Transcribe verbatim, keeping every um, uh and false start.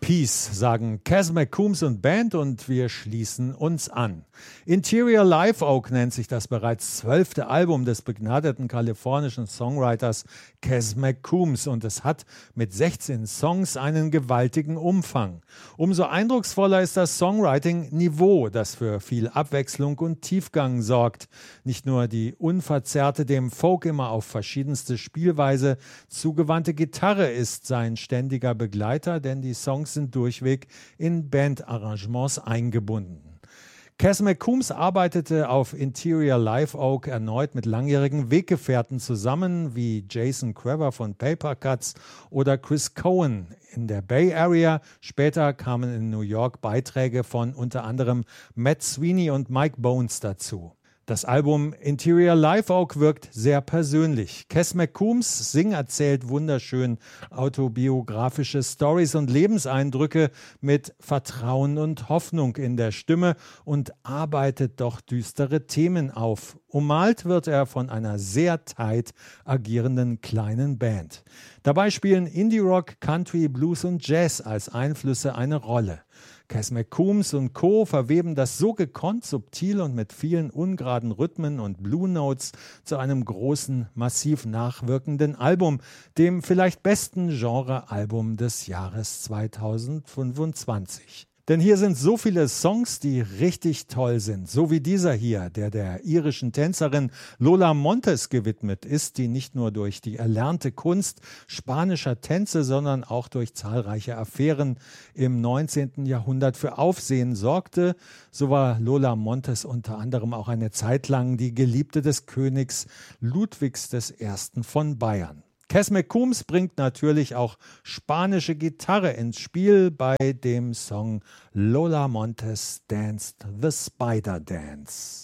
Peace, sagen Cass McCombs und Band, und wir schließen uns an. Interior Live Oak nennt sich das bereits zwölfte Album des begnadeten kalifornischen Songwriters Cass McCombs, und es hat mit sechzehn Songs einen gewaltigen Umfang. Umso eindrucksvoller ist das Songwriting-Niveau, das für viel Abwechslung und Tiefgang sorgt. Nicht nur die unverzerrte, dem Folk immer auf verschiedenste Spielweise zugewandte Gitarre ist sein ständiger Begleiter, denn die Songs sind durchweg in Bandarrangements eingebunden. Cass McCombs arbeitete auf Interior Live Oak erneut mit langjährigen Weggefährten zusammen, wie Jason Crever von Paper Cuts oder Chris Cohen in der Bay Area. Später kamen in New York Beiträge von unter anderem Matt Sweeney und Mike Bones dazu. Das Album Interior Live Oak wirkt sehr persönlich. Cass McCombs Sing erzählt wunderschön autobiografische Storys und Lebenseindrücke mit Vertrauen und Hoffnung in der Stimme und arbeitet doch düstere Themen auf. Ummalt wird er von einer sehr tight agierenden kleinen Band. Dabei spielen Indie-Rock, Country, Blues und Jazz als Einflüsse eine Rolle. Cass McCombs und Co. verweben das so gekonnt, subtil und mit vielen ungeraden Rhythmen und Blue Notes zu einem großen, massiv nachwirkenden Album, dem vielleicht besten Genre-Album des Jahres zweitausendfünfundzwanzig. Denn hier sind so viele Songs, die richtig toll sind, so wie dieser hier, der der irischen Tänzerin Lola Montes gewidmet ist, die nicht nur durch die erlernte Kunst spanischer Tänze, sondern auch durch zahlreiche Affären im neunzehnten Jahrhundert für Aufsehen sorgte. So war Lola Montes unter anderem auch eine Zeit lang die Geliebte des Königs Ludwigs der Erste von Bayern. Cass McCombs bringt natürlich auch spanische Gitarre ins Spiel bei dem Song Lola Montes Danced the Spider Dance.